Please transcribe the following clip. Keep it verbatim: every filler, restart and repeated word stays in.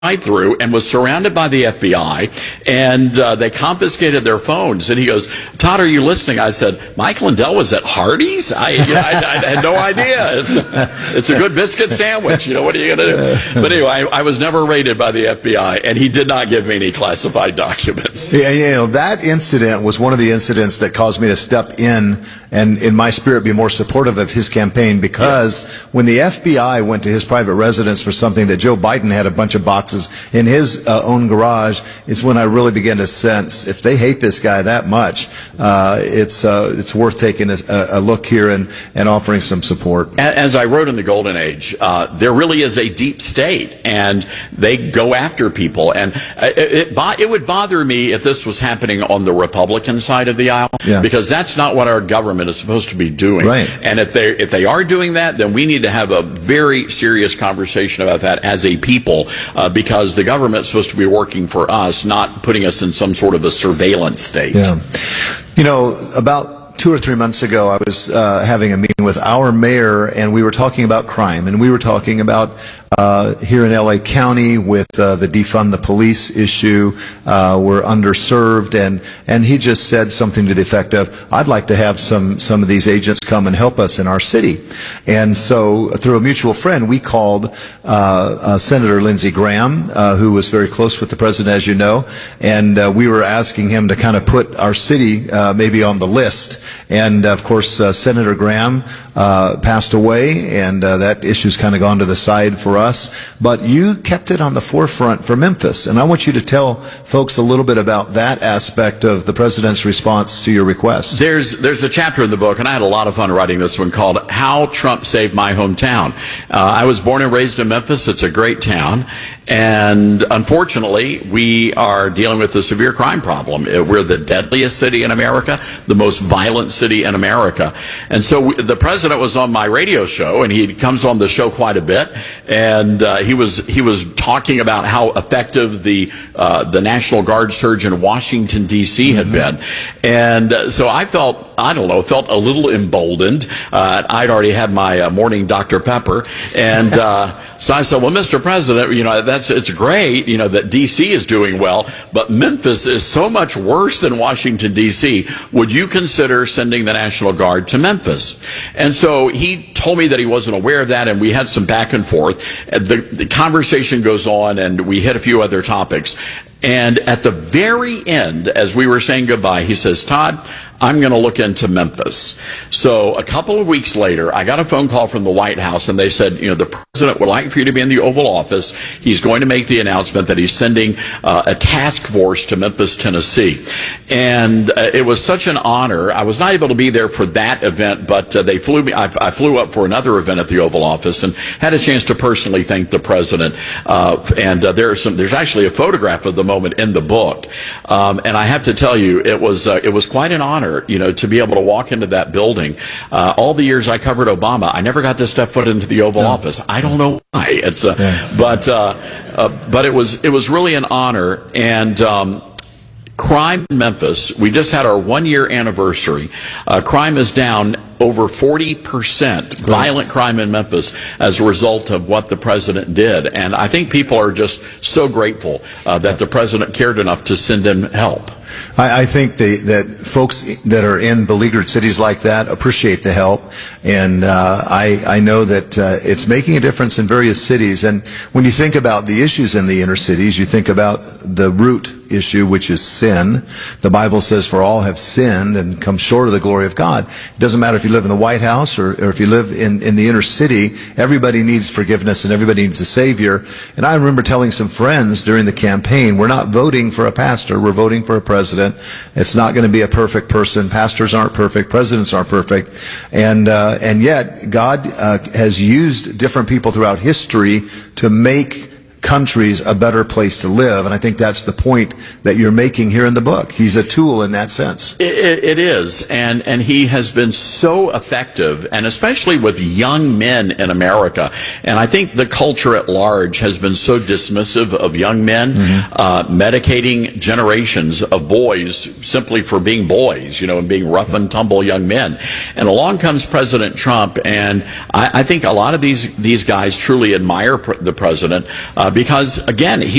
through and was surrounded by the F B I, and uh, they confiscated their phones. And he goes, "Todd, are you listening?" I said, "Mike Lindell was at Hardee's? I, you know, I, I had no idea. It's, it's a good biscuit sandwich. You know, what are you going to do?" But anyway, I, I was never raided by the F B I, and he did not give me any classified documents. Yeah, you know, that incident was one of the incidents that caused me to step in and, in my spirit, be more supportive of his campaign, because yes. when the F B I went to his private residence for something that Joe Biden had a bunch of boxes in his uh, own garage, is when I really began to sense, if they hate this guy that much, uh, it's uh, it's worth taking a, a look here and, and offering some support. As I wrote in The Golden Age, uh, there really is a deep state, and they go after people. And it, it, it would bother me if this was happening on the Republican side of the aisle, yeah. because that's not what our government is supposed to be doing. Right. And if they if they are doing that, then we need to have a very serious conversation about that as a people, uh, because the government is supposed to be working for us, not putting us in some sort of a surveillance state. Yeah. You know, about two or three months ago, I was uh, having a meeting with our mayor, and we were talking about crime, and we were talking about uh, here in L A County with uh, the defund the police issue. Uh, we're underserved, and and he just said something to the effect of, "I'd like to have some some of these agents come and help us in our city." And so, through a mutual friend, we called uh, uh, Senator Lindsey Graham, uh, who was very close with the president, as you know, and uh, we were asking him to kind of put our city uh, maybe on the list. And of course, uh, Senator Graham uh, passed away, and uh, that issue's kind of gone to the side for us. But you kept it on the forefront for Memphis, and I want you to tell folks a little bit about that aspect of the president's response to your request. There's there's a chapter in the book, and I had a lot of fun writing this one, called "How Trump Saved My Hometown." Uh, I was born and raised in Memphis. It's a great town, and unfortunately, we are dealing with a severe crime problem. We're the deadliest city in America, the most violent city in America. And so we, the president was on my radio show, and he comes on the show quite a bit, and uh, he was he was talking about how effective the uh, the National Guard surge in Washington, D C had mm-hmm. been. And uh, so I felt, I don't know, felt a little emboldened. Uh, I'd already had my uh, morning Doctor Pepper, and uh, so I said, "Well, Mister President, you know, that's it's great, you know, that D C is doing well, but Memphis is so much worse than Washington, D C Would you consider sending the National Guard to Memphis?" And so he told me that he wasn't aware of that, and we had some back and forth. The, the conversation goes on, and we hit a few other topics. And at the very end, as we were saying goodbye, he says, "Todd, I'm going to look into Memphis." So a couple of weeks later, I got a phone call from the White House, and they said, you know, the president would like for you to be in the Oval Office. He's going to make the announcement that he's sending uh, a task force to Memphis, Tennessee. And uh, it was such an honor. I was not able to be there for that event, but uh, they flew me. I, I flew up for another event at the Oval Office and had a chance to personally thank the president. Uh, and uh, there are some. There's actually a photograph of the moment in the book. Um, and I have to tell you, it was uh, it was quite an honor, you know, to be able to walk into that building. Uh, all the years I covered Obama, I never got to step foot into the Oval no. Office. I don't know why. It's uh, yeah. but uh, uh, but it was it was really an honor. And um, crime in Memphis, we just had our one year anniversary. Uh, crime is down over forty percent, violent crime in Memphis, as a result of what the president did. And I think people are just so grateful uh, that the president cared enough to send in help. I, I think they, that folks that are in beleaguered cities like that appreciate the help, and uh, I, I know that uh, it's making a difference in various cities. And when you think about the issues in the inner cities, you think about the root issue, which is sin. The Bible says, "For all have sinned and come short of the glory of God." It doesn't matter if you live in the White House or, or if you live in, in the inner city, everybody needs forgiveness and everybody needs a Savior. And I remember telling some friends during the campaign, we're not voting for a pastor, we're voting for a president. It's not going to be a perfect person. Pastors aren't perfect, presidents aren't perfect. And, uh, and yet, God uh, has used different people throughout history to make countries a better place to live, and I think that's the point that you're making here in the book. He's a tool in that sense. It, it, it is, and and he has been so effective, and especially with young men in America. And I think the culture at large has been so dismissive of young men, mm-hmm. uh, medicating generations of boys simply for being boys, you know, and being rough and tumble young men. And along comes President Trump, and I, I think a lot of these these guys truly admire pr- the president. Uh, because, again, he